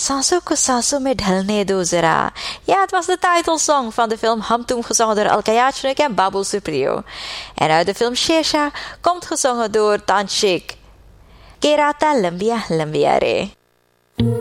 Sasu ko sasu में ढलने दो जरा. Ja, het was de titelsong van de film Hamtum, gezongen door Al Kayachnik en Babu Suprio. En uit de film Shesha komt gezongen door Tanshik. Kerata Lambia Lambiare.